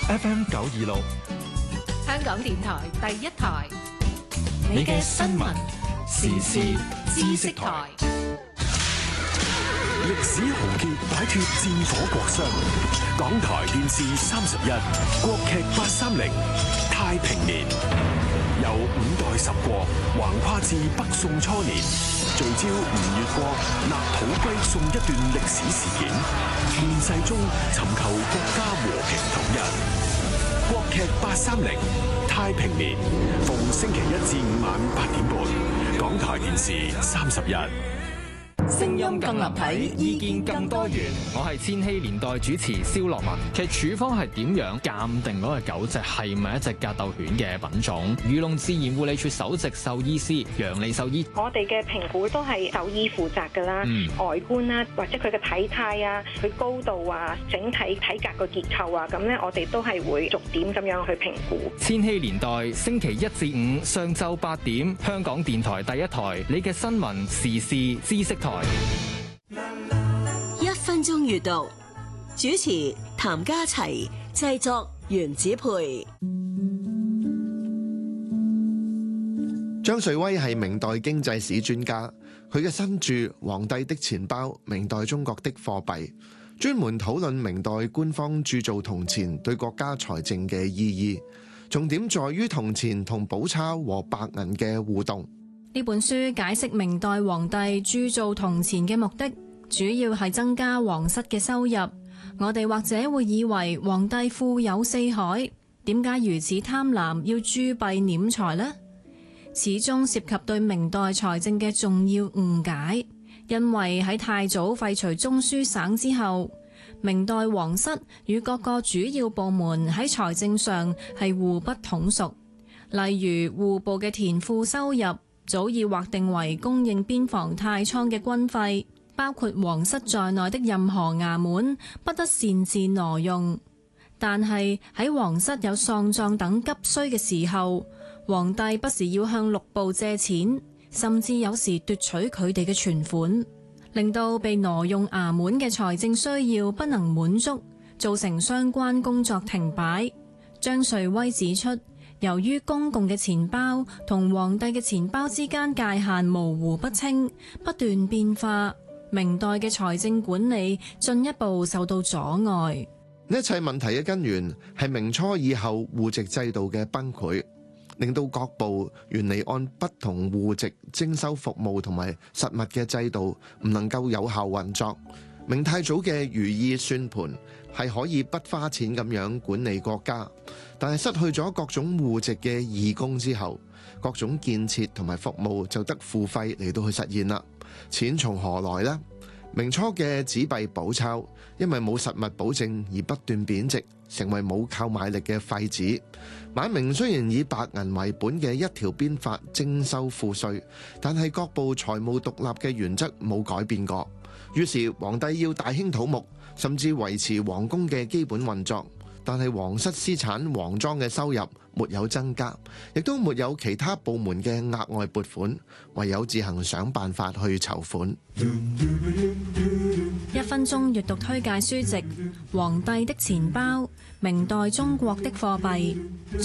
FM 926， 香港電台第一台， 你嘅新聞時事知識台。 歷史豪傑擺脫戰火國殤，港台電視31，國劇830，太平年，由五代十國橫跨至北宋初年，聚焦吳越國立土歸宋一段歷史事件，現世中尋求國家和平統一。國劇830，太平年，逢星期1至5晚8點半，港台電視31。 聲音更立體，意見更多元。 我係千禧年代主持蕭樂文。其實處方係點樣鑑定嗰隻狗隻係咪一隻格鬥犬嘅品種？漁農自然護理署首席獸醫師楊利獸醫， 我哋嘅評估都係獸醫負責㗎啦，外觀啦，或者佢嘅體態啊，佢高度啊，整體體格個結構啊，咁咧我哋都係會逐點咁樣去評估。 千禧年代星期1至5上晝8點，香港電台第一台，你嘅新聞時事知識台。 1分鐘閱讀，主持譚家齊，製作袁子培。 張瑞威係明代經濟史專家，佢嘅新著《皇帝的錢包：明代中國的貨幣》，專門討論明代官方鑄造銅錢對國家財政嘅意義，重點在於銅錢同寶鈔和白銀嘅互動。 呢本書解釋明代皇帝鑄造銅錢嘅目的，主要係增加皇室嘅收入。我哋或者會以為皇帝富有四海，點解如此貪婪要鑄幣斂財呢？始終涉及對明代財政嘅重要誤解，因為喺太祖廢除中書省之後，明代皇室與各個主要部門喺財政上係互不統屬。例如戶部嘅田賦收入早已劃定為供應邊防太倉嘅軍費，包括皇室在內的任何衙門不得擅自挪用。但係喺皇室有喪葬等急需嘅時候，皇帝不時要向六部借錢，甚至有時奪取佢哋嘅存款，令到被挪用衙門嘅財政需要不能滿足，造成相關工作停擺。張瑞威指出，由於公共嘅錢包同皇帝嘅錢包之間界限模糊不清，不斷變化，明代嘅財政管理進一步受到阻礙。 呢一切問題嘅根源係明初以後戶籍制度嘅崩潰，令到各部原嚟按不同戶籍徵收服務同埋實物嘅制度唔能夠有效運作。明太祖嘅如意算盤係可以不花錢咁樣管理國家，但係失去咗各種戶籍嘅義工之後，各種建設同埋服務就得付費嚟到去實現啦。錢從何來呢？明初嘅紙幣寶鈔因為冇實物保證而不斷貶值，成為冇購買力嘅廢紙。晚明雖然以白銀為本嘅一條鞭法徵收賦稅，但係各部財務獨立嘅原則冇改變過。於是皇帝要大興土木，甚至維持皇宮嘅基本運作，但係皇室私產皇莊嘅收入沒有增加，亦都沒有其他部門嘅額外撥款，唯有自行想辦法去籌款。 1分鐘閱讀推介書籍《皇帝的錢包：明代中國的貨幣》。